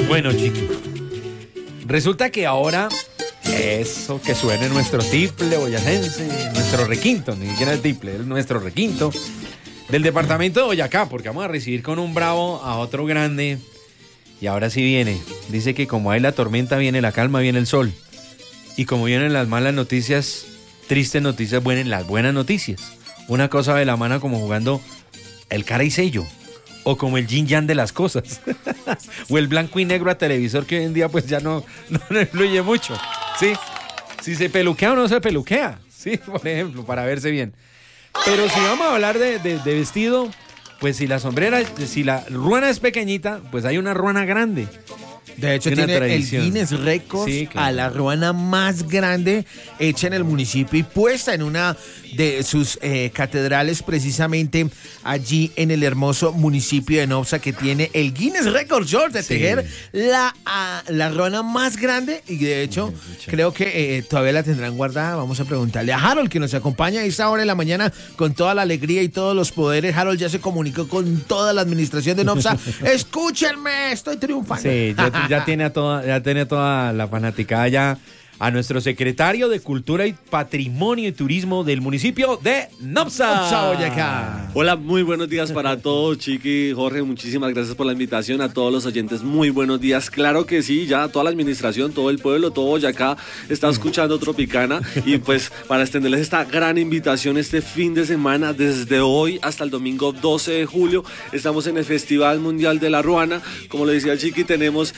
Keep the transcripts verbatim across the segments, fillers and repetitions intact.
Bueno, chiqui, resulta que ahora eso que suene nuestro tiple boyacense, nuestro requinto, ni siquiera el tiple, es nuestro requinto del departamento de Boyacá, porque vamos a recibir con un bravo a otro grande. Y ahora sí viene. Dice que como hay la tormenta, viene la calma, viene el sol. Y como vienen las malas noticias, tristes noticias, vienen las buenas noticias. Una cosa de la mano como jugando el cara y sello. O como el yin yang de las cosas. O el blanco y negro a televisor, que hoy en día pues ya no, no, no influye mucho. ¿Sí? Si se peluquea o no se peluquea. Sí, por ejemplo, para verse bien. Pero si vamos a hablar de, de, de vestido, pues si la sombrera, si la ruana es pequeñita, pues hay una ruana grande. De hecho, tiene tradición. El Guinness Records, sí, claro, a la ruana más grande hecha en el municipio y puesta en una de sus eh, catedrales, precisamente allí en el hermoso municipio de Nopsa, que tiene el Guinness Records, George, de sí. tejer la, uh, la ruana más grande. Y de hecho, creo que eh, todavía la tendrán guardada. Vamos a preguntarle a Harold, que nos acompaña a esta hora de la mañana con toda la alegría y todos los poderes. Harold ya se comunicó con toda la administración de Nopsa. Escúchenme, estoy triunfando. Sí, yo Ya tiene a toda, ya tiene a toda la fanaticada ya a nuestro secretario de Cultura y Patrimonio y Turismo del municipio de Nopsa. Nopsa, Boyacá. Hola, muy buenos días para todos, Chiqui, Jorge, muchísimas gracias por la invitación. A todos los oyentes, muy buenos días. Claro que sí, ya toda la administración, todo el pueblo, todo Boyacá está escuchando Tropicana. Y pues para extenderles esta gran invitación este fin de semana, desde hoy hasta el domingo doce de julio, estamos en el Festival Mundial de la Ruana. Como le decía Chiqui, tenemos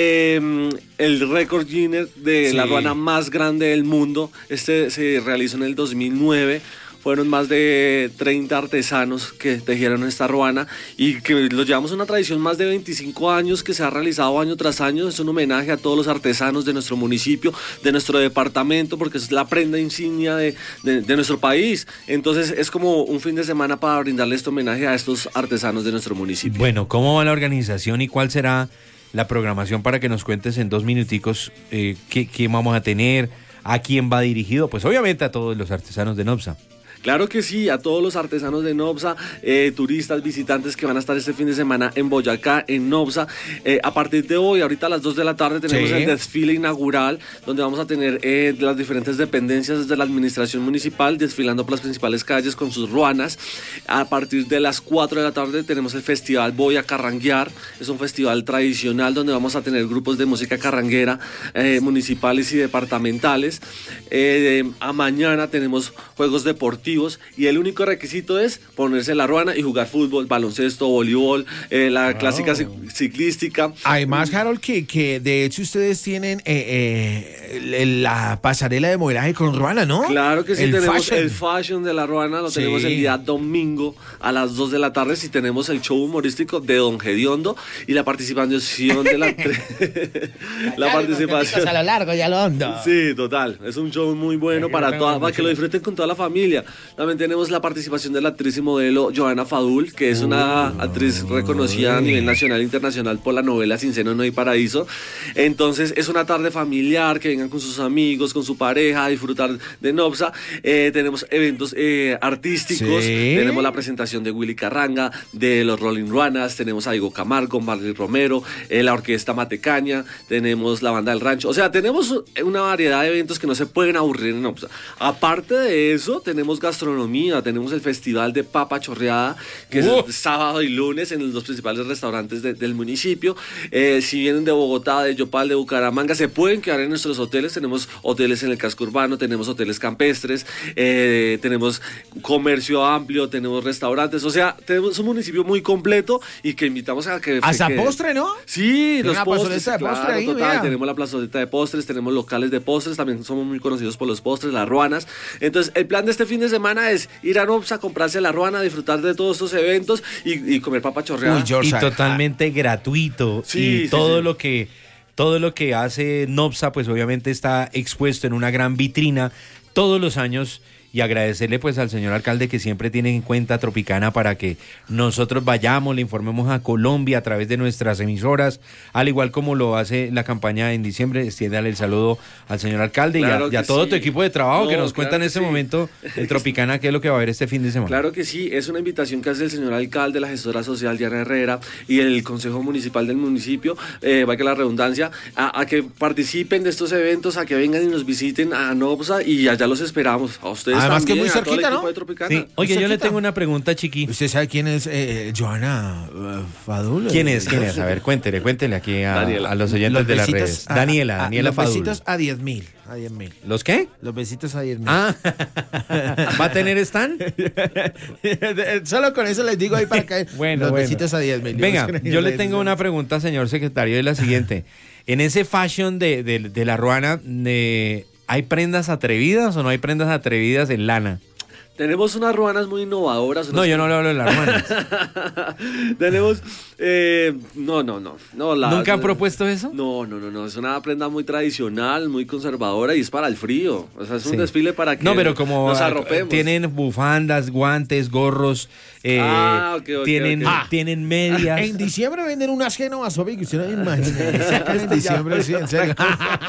eh, el récord Guinness de sí. la ruana más grande del mundo. Este se realizó en el dos mil nueve. Fueron más de treinta artesanos que tejieron esta ruana y que lo llevamos una tradición más de veinticinco años que se ha realizado año tras año. Es un homenaje a todos los artesanos de nuestro municipio, de nuestro departamento, porque es la prenda insignia de, de, de nuestro país. Entonces es como un fin de semana para brindarle este homenaje a estos artesanos de nuestro municipio. Bueno, ¿cómo va la organización y cuál será la programación para que nos cuentes en dos minuticos eh, qué, qué vamos a tener, a quién va dirigido? Pues obviamente a todos los artesanos de Nopsa. Claro que sí, a todos los artesanos de Nopsa, eh, turistas, visitantes que van a estar este fin de semana en Boyacá, en Nopsa. Eh, a partir de hoy, ahorita a las dos de la tarde, tenemos sí. el desfile inaugural, donde vamos a tener eh, las diferentes dependencias de la administración municipal desfilando por las principales calles con sus ruanas. A partir de las cuatro de la tarde tenemos el festival Voy a Carranguear. Es un festival tradicional donde vamos a tener grupos de música carranguera eh, municipales y departamentales. Eh, a mañana tenemos juegos deportivos. Y el único requisito es ponerse la ruana y jugar fútbol, baloncesto, voleibol, eh, la wow. clásica ciclística. Además, Harold, que, que de hecho ustedes tienen eh, eh, la pasarela de modelaje con ruana, ¿no? Claro que sí, el tenemos fashion. el fashion de la ruana, lo sí. tenemos el día domingo a las dos de la tarde, si tenemos el show humorístico de Don Gediondo y la participación de la... la participación... A lo largo y a lo hondo. Sí, total, es un show muy bueno para, toda, para que lo disfruten con toda la familia. También tenemos la participación de la actriz y modelo Johanna Fadul, que es una actriz reconocida a nivel nacional e internacional por la novela Sin Seno No Hay Paraíso. Entonces es una tarde familiar, que vengan con sus amigos, con su pareja, a disfrutar de Nopsa. Eh, tenemos eventos eh, artísticos, ¿sí? Tenemos la presentación de Willy Carranga, de los Rolling Ruanas, tenemos a Diego Camargo, Marley Romero, eh, la orquesta Matecaña, tenemos la banda del rancho. O sea, tenemos una variedad de eventos que no se pueden aburrir en Nopsa. Aparte de eso, tenemos gastronomía, tenemos el festival de papa chorreada, que uh. es sábado y lunes en los principales restaurantes de, del municipio. Eh, si vienen de Bogotá, de Yopal, de Bucaramanga, se pueden quedar en nuestros hoteles. Tenemos hoteles en el casco urbano, tenemos hoteles campestres, eh, tenemos comercio amplio, tenemos restaurantes. O sea, tenemos un municipio muy completo y que invitamos a que... Hasta que, postre, ¿no? Sí, los una postres, de claro, postre ahí, total. Mira. Tenemos la plazoleta de postres, tenemos locales de postres, también somos muy conocidos por los postres, las ruanas. Entonces, el plan de este fin de semana es ir a Nopsa, comprarse la ruana, disfrutar de todos estos eventos y, y comer papa chorreada. Uy, y totalmente gratuito. Sí, y sí, todo sí. lo que todo lo que hace Nopsa, pues obviamente está expuesto en una gran vitrina todos los años. y agradecerle pues al señor alcalde que siempre tiene en cuenta Tropicana para que nosotros vayamos, le informemos a Colombia a través de nuestras emisoras, al igual como lo hace la campaña en diciembre. Extiéndale el saludo al señor alcalde claro y a, y a todo sí. tu equipo de trabajo no, que nos cuenta claro en este sí. momento en Tropicana qué es lo que va a haber este fin de semana. Claro que sí, es una invitación que hace el señor alcalde, la gestora social Diana Herrera y el Consejo Municipal del municipio, eh, va que la redundancia, a, a que participen de estos eventos, a que vengan y nos visiten a Nopsa y allá los esperamos. A ustedes Además también, que muy cerquita, a todo el equipo ¿no? de Tropicana. Sí. Oye, yo le tengo una pregunta, Chiqui. ¿Usted sabe quién es eh, Johanna uh, Fadul? ¿Quién es? ¿Quién es? A ver, cuéntele, cuéntele aquí a, a los oyentes los de las redes. A, Daniela, a, Daniela los Fadul. Los besitos a diez mil. A diez mil. ¿Los qué? Los besitos a diez mil. Ah, ¿va a tener stand? Solo con eso les digo ahí para que bueno, los bueno. besitos a diez mil. Venga, yo le tengo una pregunta, señor secretario, y es la siguiente. En ese fashion de, de, de la Ruana, de, ¿hay prendas atrevidas o no hay prendas atrevidas en lana? Tenemos unas ruanas muy innovadoras. No, yo no le hablo de las ruanas. Tenemos, eh, no, no, no. no la, ¿Nunca han propuesto eso? No, no, no, no. Es una prenda muy tradicional, muy conservadora y es para el frío. O sea, es un sí. desfile para que no, pero como nos arropemos. Tienen bufandas, guantes, gorros, eh, ah, okay, okay, tienen, okay. Ah, tienen medias. En diciembre venden unas Genovas, obvio, que usted no me imagina. En diciembre, sí, en serio.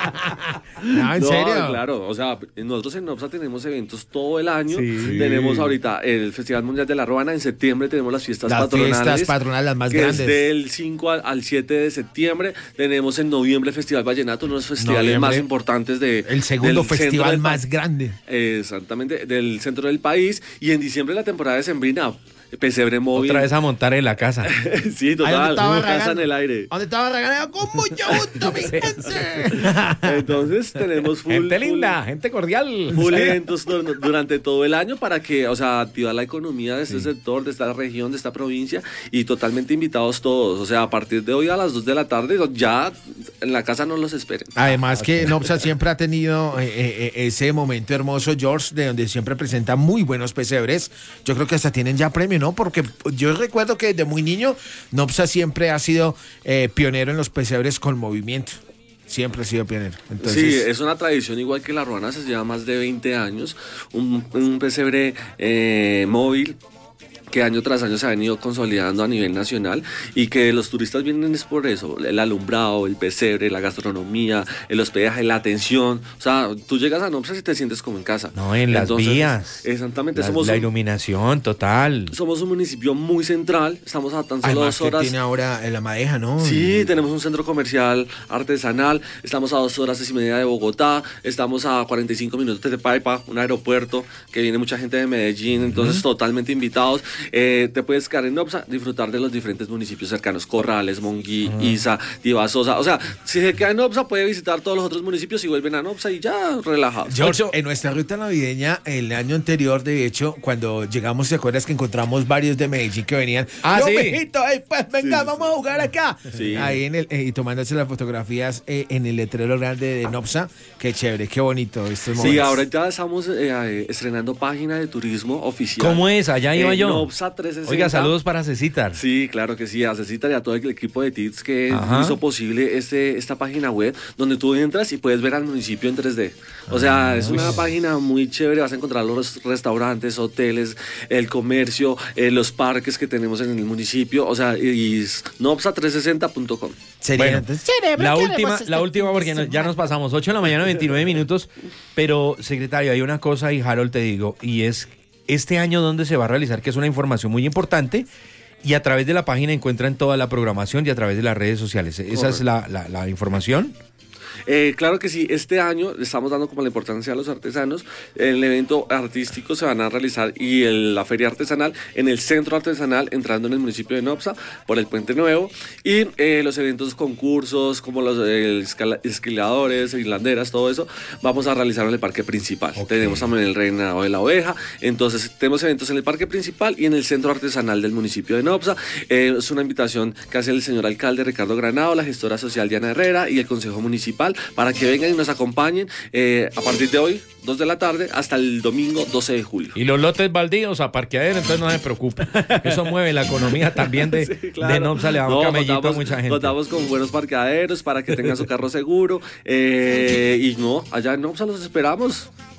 No, en no, serio. Claro, o sea, nosotros en Nopsa tenemos eventos todo el año. Sí. Tenemos ahorita el Festival Mundial de la Ruana, en septiembre tenemos las fiestas las patronales. Las fiestas patronales las más que grandes. Es del cinco al siete de septiembre. Tenemos en noviembre el Festival Vallenato, uno de los festivales noviembre, más importantes de el segundo festival más grande. Exactamente, del centro del país. Y en diciembre la temporada de Sembrina. Pesebre móvil. Otra vez a montar en la casa. Sí, total. Casa en el aire. ¿Dónde estaba regalando? Con mucho gusto, mi gente. Entonces tenemos full, gente full, linda, gente cordial. Full eventos durante todo el año para que, o sea, activar la economía de este sí. sector, de esta región, de esta provincia y totalmente invitados todos. O sea, a partir de hoy a las dos de la tarde ya en la casa no los esperen. Además que Nopsa siempre ha tenido eh, eh, ese momento hermoso, George, de donde siempre presenta muy buenos pesebres. Yo creo que hasta tienen ya premio, ¿no? Porque yo recuerdo que desde muy niño Nopsa siempre ha sido eh, pionero en los pesebres con movimiento. Siempre ha sido pionero. Entonces... Sí, es una tradición igual que la Ruana, se lleva más de veinte años. Un, un pesebre eh, móvil que año tras año se ha venido consolidando a nivel nacional y que los turistas vienen es por eso, el alumbrado, el pesebre, la gastronomía, el hospedaje, la atención. O sea, tú llegas a Nopsa y te sientes como en casa. No, en las Entonces, vías. Exactamente. La, somos la un, iluminación total. Somos un municipio muy central, estamos a tan solo Además dos horas. Que tiene ahora La Madeja, ¿no? Sí, tenemos un centro comercial artesanal, estamos a dos horas y media de Bogotá, estamos a cuarenta y cinco minutos de Paipa, un aeropuerto que viene mucha gente de Medellín, entonces uh-huh. totalmente invitados. Eh, te puedes quedar en Nopsa, disfrutar de los diferentes municipios cercanos, Corrales, Monguí, uh-huh. Isa, Tibasosa. O sea, si se queda en Nopsa, puede visitar todos los otros municipios y vuelven a Nopsa y ya relajados. George, en nuestra ruta navideña, el año anterior, de hecho, cuando llegamos, ¿te acuerdas que encontramos varios de Medellín que venían? Ah, Yo, sí. Mijito, hey, pues venga, sí, vamos sí. a jugar acá. Sí. Ahí en el, eh, y tomándose las fotografías eh, en el letrero grande de Nopsa. Qué chévere, qué bonito estos momentos. Sí, ahora ya estamos eh, estrenando página de turismo oficial. ¿Cómo es? Allá iba eh, yo. Nopsa trescientos sesenta. Oiga, saludos para Cecitar. Sí, claro que sí, a Cecitar y a todo el equipo de T I T S que Ajá. hizo posible este, esta página web donde tú entras y puedes ver al municipio en tres D. O sea, es una página muy chévere, vas a encontrar los restaurantes, hoteles, el comercio, eh, los parques que tenemos en el municipio, o sea, y, y nopsa trescientos sesenta punto com. Bueno, la última, la última porque no, ya nos pasamos, ocho de la mañana, veintinueve minutos, pero secretario, hay una cosa y Harold te digo, y es este año dónde se va a realizar, que es una información muy importante, y a través de la página encuentran toda la programación y a través de las redes sociales. ¿Esa Correcto. es la, la, la información? Eh, claro que sí, este año le estamos dando como la importancia a los artesanos. El evento artístico se van a realizar y el, la feria artesanal en el centro artesanal, entrando en el municipio de Nopsa por el Puente Nuevo, y eh, los eventos concursos como los eh, escala, esquiladores, islanderas, todo eso vamos a realizar en el parque principal. Okay. Tenemos también el reinado de la oveja, entonces tenemos eventos en el parque principal y en el centro artesanal del municipio de Nopsa. Eh, es una invitación que hace el señor alcalde Ricardo Granado, la gestora social Diana Herrera y el consejo municipal para que vengan y nos acompañen eh, a partir de hoy, dos de la tarde, hasta el domingo doce de julio. Y los lotes baldíos a parqueadero, entonces no se preocupe. Eso mueve la economía también de, sí, claro. de Nopsa, le da un no, camellito contamos, a mucha gente. Contamos con buenos parqueaderos para que tengan su carro seguro. Eh, y no, allá en Nopsa los esperamos.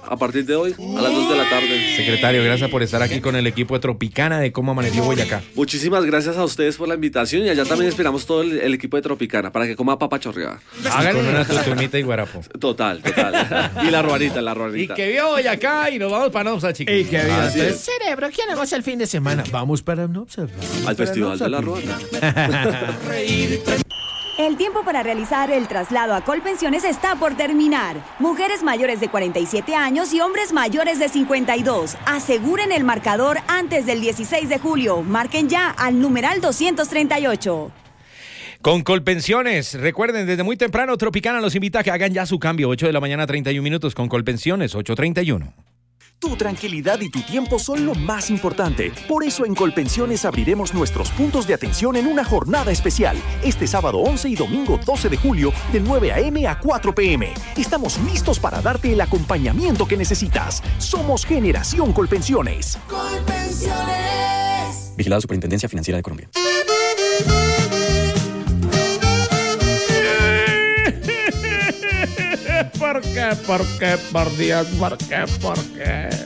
a partir de hoy, a las dos de la tarde. Secretario, gracias por estar aquí con el equipo de Tropicana de Cómo Amaneció Boyacá. Muchísimas gracias a ustedes por la invitación y allá también esperamos todo el, el equipo de Tropicana para que coma papa chorreada. Háganle una tutumita y guarapo. Total, total. Y la ruanita, la ruanita. Y que vio Boyacá y nos vamos para Nopsa, chicos. Y que vio. Entonces, cerebro, ¿qué haremos el fin de semana? Vamos para Nopsa. Al Festival de la Ruana. El tiempo para realizar el traslado a Colpensiones está por terminar. Mujeres mayores de cuarenta y siete años y hombres mayores de cincuenta y dos. Aseguren el marcador antes del dieciséis de julio. Marquen ya al numeral doscientos treinta y ocho. Con Colpensiones, recuerden, desde muy temprano Tropicana los invita a que hagan ya su cambio. ocho de la mañana, treinta y un minutos con Colpensiones, ocho treinta y uno. Tu tranquilidad y tu tiempo son lo más importante. Por eso en Colpensiones abriremos nuestros puntos de atención en una jornada especial. Este sábado once y domingo doce de julio, de nueve a eme a cuatro pe eme. Estamos listos para darte el acompañamiento que necesitas. Somos Generación Colpensiones. Colpensiones. Vigilado Superintendencia Financiera de Colombia. ¿Por qué? ¿Por qué? Por Dios, ¿por qué? ¿Por qué?